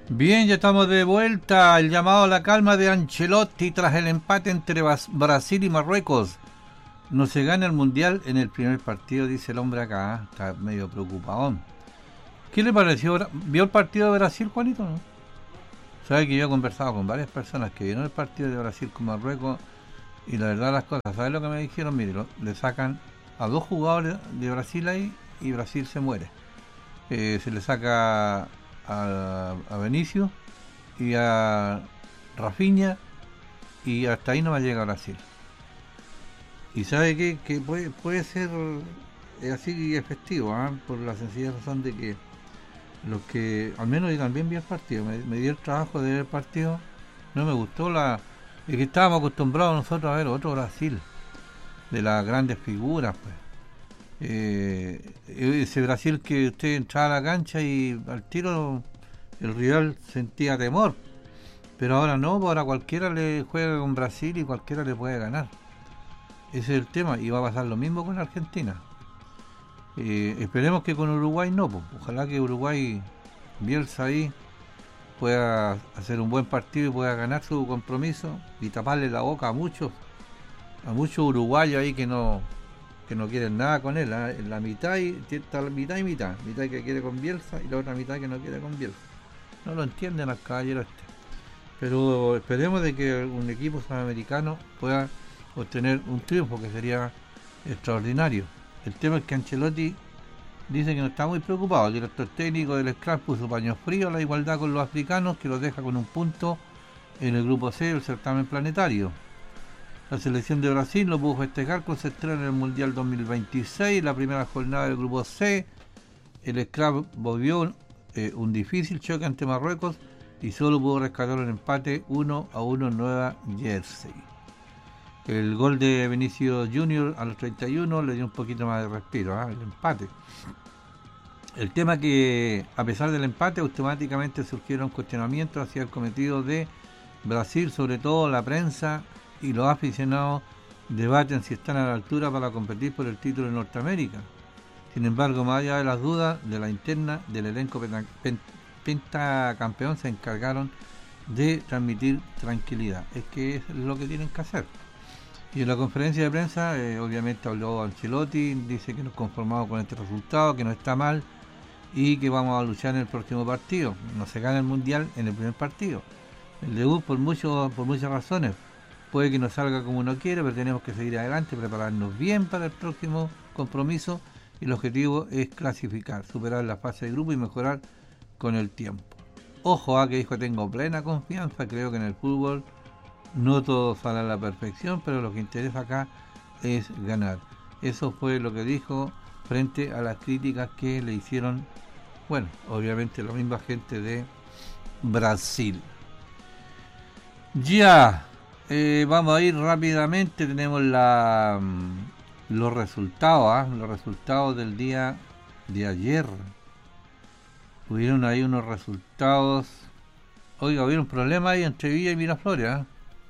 Bien, ya estamos de vuelta. El llamado a la calma de Ancelotti tras el empate entre Brasil y Marruecos. No se gana el Mundial en el primer partido, dice el hombre acá. Está medio preocupadón. ¿Qué le pareció? ¿Vio el partido de Brasil, Juanito? ¿No? Sabe que yo he conversado con varias personas que vieron el partido de Brasil con Marruecos y la verdad las cosas, ¿sabes lo que me dijeron? Mire, le sacan a dos jugadores de Brasil ahí y Brasil se muere. Se le saca a Benicio y a Rafinha y hasta ahí no va a llegar Brasil. Y sabe que puede ser así efectivo, por la sencilla razón de que los que, al menos yo también vi el partido, me dio el trabajo de ver el partido, no me gustó es que estábamos acostumbrados nosotros a ver otro Brasil, de las grandes figuras, pues. Ese Brasil que usted entraba a la cancha y al tiro el rival sentía temor, pero ahora no, ahora cualquiera le juega con Brasil y cualquiera le puede ganar. Ese es el tema, y va a pasar lo mismo con Argentina. Esperemos que con Uruguay no, pues. Ojalá que Uruguay, Bielsa ahí, pueda hacer un buen partido y pueda ganar su compromiso y taparle la boca a muchos uruguayos ahí que no quieren nada con él, en la mitad está la mitad y mitad que quiere con Bielsa y la otra mitad que no quiere con Bielsa. No lo entienden al caballero este. Pero esperemos de que un equipo sudamericano pueda obtener un triunfo que sería extraordinario. El tema es que Ancelotti dice que no está muy preocupado. El director técnico del SCRAM puso paños fríos a la igualdad con los africanos, que los deja con un punto en el grupo C del certamen planetario. La selección de Brasil no pudo festejar con su estreno en el Mundial 2026, la primera jornada del grupo C. El SCRAM volvió un difícil choque ante Marruecos y solo pudo rescatar un empate 1-1 en Nueva Jersey. El gol de Benicio Junior a los 31 le dio un poquito más de respiro, el empate. El tema que, a pesar del empate, automáticamente surgieron cuestionamientos hacia el cometido de Brasil, sobre todo la prensa y los aficionados debaten si están a la altura para competir por el título en Norteamérica. Sin embargo, más allá de las dudas de la interna del elenco pentacampeón, se encargaron de transmitir tranquilidad. Es que es lo que tienen que hacer. Y en la conferencia de prensa, obviamente habló Ancelotti, dice que nos conformamos con este resultado, que no está mal y que vamos a luchar en el próximo partido. No se gana el Mundial en el primer partido. El debut por muchas razones. Puede que no salga como uno quiere, pero tenemos que seguir adelante, prepararnos bien para el próximo compromiso y el objetivo es clasificar, superar la fase de grupo y mejorar con el tiempo. Ojo que dijo, tengo plena confianza, creo que en el fútbol no todo sale a la perfección, pero lo que interesa acá es ganar. Eso fue lo que dijo frente a las críticas que le hicieron, bueno, obviamente la misma gente de Brasil. Ya, vamos a ir rápidamente, tenemos los resultados del día de ayer. Hubieron ahí unos resultados. Oiga, hubo un problema ahí entre Villa y Miraflores,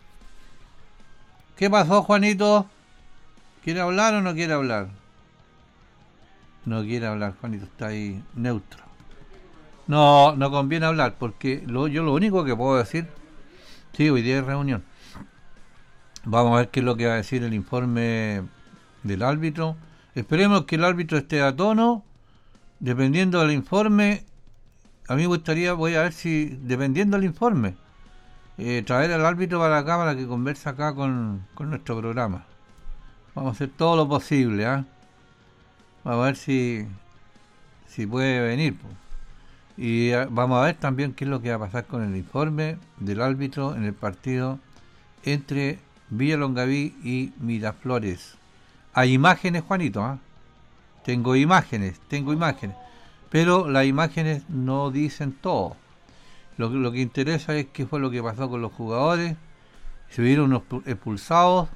¿Qué pasó, Juanito? ¿Quiere hablar o no quiere hablar? No quiere hablar, Juanito, está ahí neutro. No conviene hablar, porque yo lo único que puedo decir, sí, hoy día hay reunión. Vamos a ver qué es lo que va a decir el informe del árbitro. Esperemos que el árbitro esté a tono. Dependiendo del informe, a mí me gustaría, voy a ver si, dependiendo del informe, traer al árbitro para acá para que converse acá con nuestro programa. Vamos a hacer todo lo posible, Vamos a ver si puede venir, pues. Y vamos a ver también qué es lo que va a pasar con el informe del árbitro en el partido entre Villa Longaví y Miraflores. Hay imágenes, Juanito, Tengo imágenes, pero las imágenes no dicen todo. Lo que interesa es qué fue lo que pasó con los jugadores, si hubieron expulsados.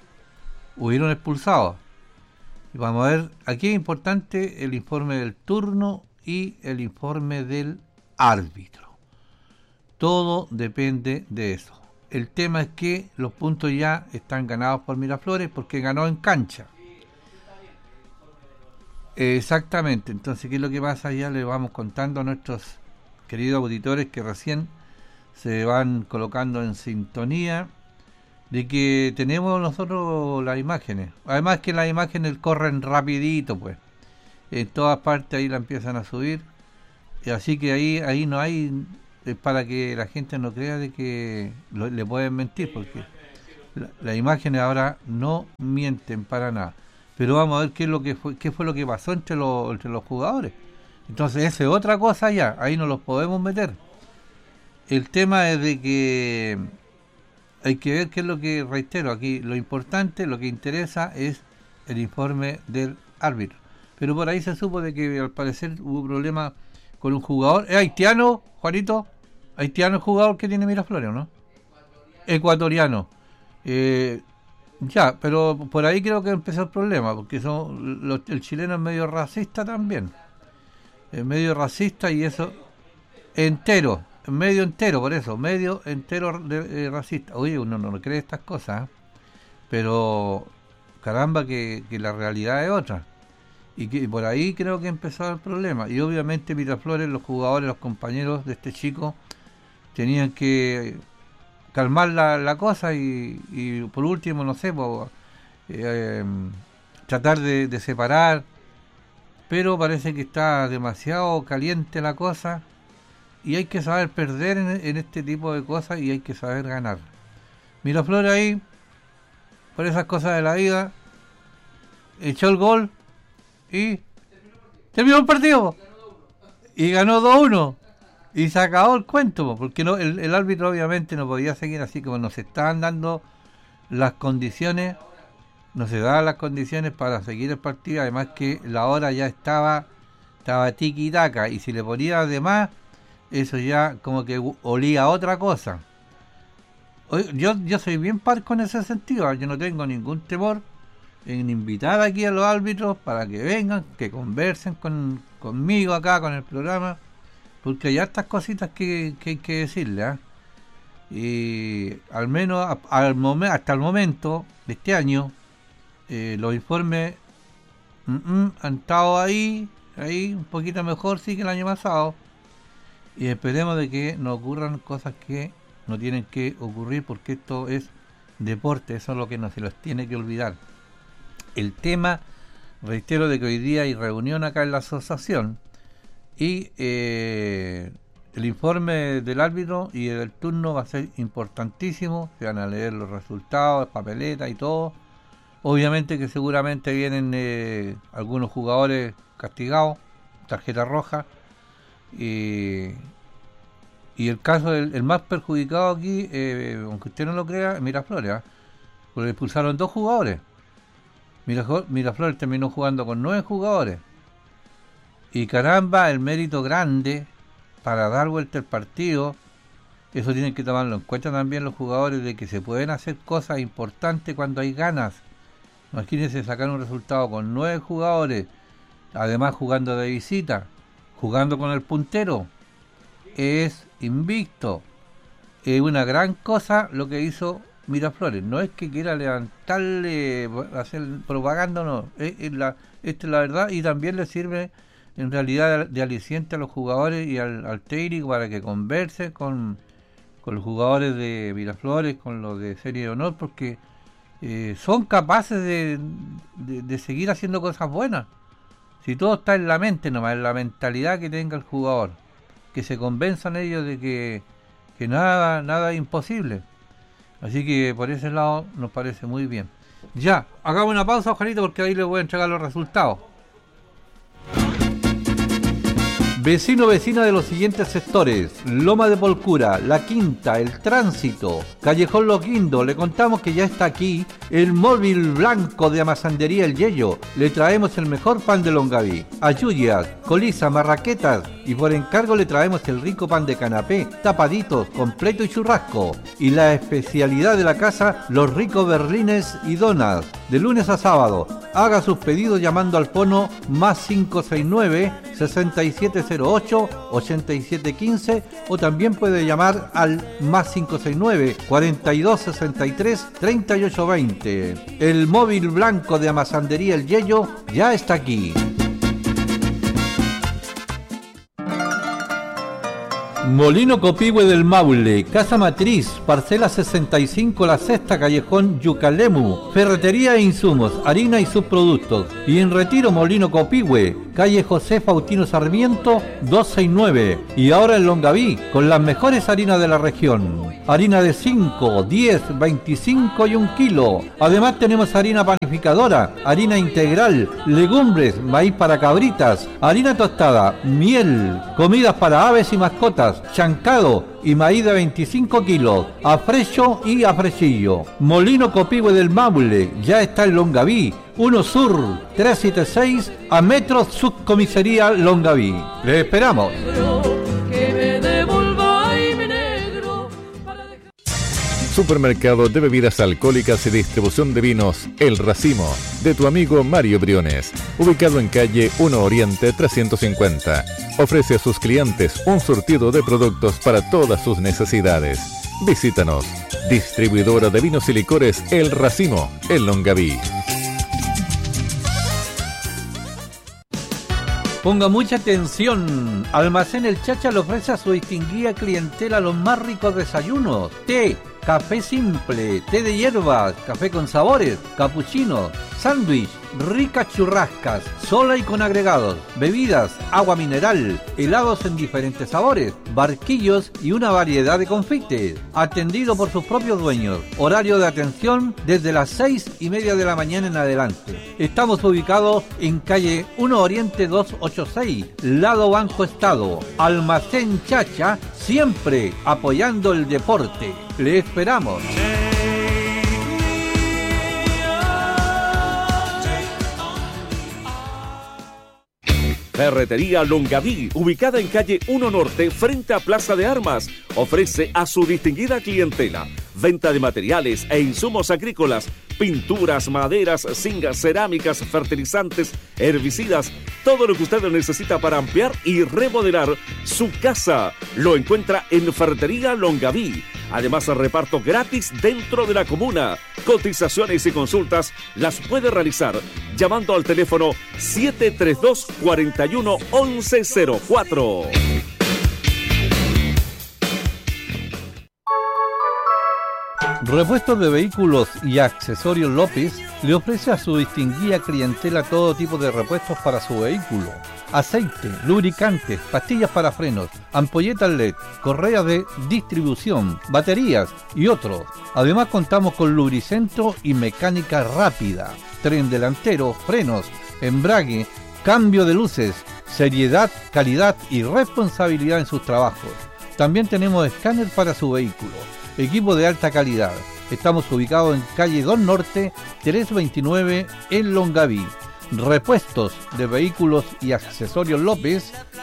Y vamos a ver, aquí es importante el informe del turno y el informe del árbitro. Todo depende de eso. El tema es que los puntos ya están ganados por Miraflores porque ganó en cancha. Exactamente, entonces ¿qué es lo que pasa? Ya le vamos contando a nuestros queridos auditores que recién se van colocando en sintonía, de que tenemos nosotros las imágenes. Además que las imágenes corren rapidito, pues. En todas partes ahí la empiezan a subir. Y así que ahí no hay, para que la gente no crea de que le pueden mentir, porque las imágenes ahora no mienten para nada. Pero vamos a ver qué fue lo que pasó entre los jugadores. Entonces esa es otra cosa ya, ahí no los podemos meter. El tema es de que hay que ver qué es lo que, reitero, aquí lo importante, lo que interesa es el informe del árbitro. Pero por ahí se supo de que al parecer hubo problemas con un jugador. ¿Es haitiano, Juanito? ¿Haitiano el jugador que tiene Miraflores, no? Ecuatoriano. Ya, pero por ahí creo que empezó el problema, porque el chileno es medio racista también. Es medio racista y eso medio entero, por eso, medio entero racista. Oye, uno no cree estas cosas, ¿eh? Pero caramba que la realidad es otra. Y que por ahí creo que empezó el problema. Y obviamente Miraflores, los jugadores, los compañeros de este chico, tenían que calmar la cosa y por último, no sé, tratar de separar. Pero parece que está demasiado caliente la cosa y hay que saber perder en este tipo de cosas y hay que saber ganar. Miraflores ahí, por esas cosas de la vida, echó el gol y terminó el partido y ganó 2-1 y se acabó el cuento, porque no, el árbitro obviamente no podía seguir así, como nos estaban dando las condiciones, no se daban las condiciones para seguir el partido. Además que la hora ya estaba tiki taka, y si le ponía de más, eso ya como que olía a otra cosa. Yo soy bien parco en ese sentido, yo no tengo ningún temor en invitar aquí a los árbitros para que vengan, que conversen conmigo acá, con el programa, porque hay estas cositas que hay que decirle, ¿eh? Y al menos hasta el momento de este año, los informes han estado ahí un poquito mejor sí que el año pasado, y esperemos de que no ocurran cosas que no tienen que ocurrir, porque esto es deporte, eso es lo que no se los tiene que olvidar. El tema, reitero, de que hoy día hay reunión acá en la asociación y el informe del árbitro y del turno va a ser importantísimo. Se van a leer los resultados, papeletas y todo. Obviamente que seguramente vienen algunos jugadores castigados, tarjeta roja, y el caso el más perjudicado aquí, aunque usted no lo crea, es Miraflores, ¿eh? Porque le expulsaron 2 jugadores. Miraflores terminó jugando con 9 jugadores. Y caramba, el mérito grande para dar vuelta el partido, eso tienen que tomarlo en cuenta también los jugadores, de que se pueden hacer cosas importantes cuando hay ganas. Imagínense sacar un resultado con 9 jugadores, además jugando de visita, jugando con el puntero, es invicto. Es una gran cosa lo que hizo Miraflores. No es que quiera levantarle, hacer propaganda, no. Esta es la verdad, y también le sirve en realidad de aliciente a los jugadores y al técnico para que converse con los jugadores de Miraflores, con los de Serie de Honor, porque son capaces de seguir haciendo cosas buenas. Si todo está en la mente nomás, en la mentalidad que tenga el jugador, que se convenzan ellos de que nada es imposible. Así que por ese lado nos parece muy bien. Ya, hagamos una pausa, Juanito, porque ahí les voy a entregar los resultados. Vecino, vecina de los siguientes sectores: Loma de Polcura, La Quinta, El Tránsito, Callejón Los Guindos. Le contamos que ya está aquí el móvil blanco de Amasandería El Yello. Le traemos el mejor pan de Longaví, ayuyas, colisa, marraquetas, y por encargo le traemos el rico pan de canapé, tapaditos, completo y churrasco. Y la especialidad de la casa, los ricos berlines y donas, de lunes a sábado. Haga sus pedidos llamando al fono más 569-6708-8715, o también puede llamar al más 569-4263-3820. El móvil blanco de Amasandería El Yello ya está aquí. Molino Copihue del Maule, Casa Matriz, parcela 65, La Sexta, Callejón Yucalemu, ferretería e insumos, harina y subproductos. Y en Retiro, Molino Copihue, calle José Faustino Sarmiento 269. Y ahora en Longaví, con las mejores harinas de la región. Harina de 5, 10, 25 y 1 kilo. Además tenemos harina panificadora, harina integral, legumbres, maíz para cabritas, harina tostada, miel, comidas para aves y mascotas, chancado y maíz de 25 kilos, afrecho y afrechillo. Molino Copihue del Maule, ya está en Longaví, 1 Sur 376 a metros Subcomisaría Longaví. Les esperamos. Supermercado de bebidas alcohólicas y distribución de vinos El Racimo, de tu amigo Mario Briones, ubicado en calle 1 Oriente 350. Ofrece a sus clientes un surtido de productos para todas sus necesidades. Visítanos. Distribuidora de vinos y licores El Racimo, en Longaví. Ponga mucha atención. Almacén El Chacha le ofrece a su distinguida clientela los más ricos desayunos: té, café simple, té de hierbas, café con sabores, capuchino, sándwich, ricas churrascas, sola y con agregados, bebidas, agua mineral, helados en diferentes sabores, barquillos y una variedad de confites. Atendido por sus propios dueños. Horario de atención desde las 6:30 de la mañana en adelante. Estamos ubicados en calle 1 Oriente 286, lado Banco Estado. Almacén Chacha, siempre apoyando el deporte. Le esperamos. Ferretería Longaví, ubicada en calle 1 Norte, frente a Plaza de Armas, ofrece a su distinguida clientela venta de materiales e insumos agrícolas, pinturas, maderas, zingas, cerámicas, fertilizantes, herbicidas, todo lo que usted necesita para ampliar y remodelar su casa. Lo encuentra en Ferretería Longaví. Además, reparto gratis dentro de la comuna. Cotizaciones y consultas las puede realizar llamando al teléfono 732-41-1104. Repuestos de Vehículos y Accesorios López le ofrece a su distinguida clientela todo tipo de repuestos para su vehículo: aceite, lubricantes, pastillas para frenos, ampolletas LED, correas de distribución, baterías y otros. Además contamos con lubricentro y mecánica rápida, tren delantero, frenos, embrague, cambio de luces, seriedad, calidad y responsabilidad en sus trabajos. También tenemos escáner para su vehículo, equipo de alta calidad. Estamos ubicados en calle 2 Norte 329 en Longaví. Repuestos de Vehículos y Accesorios López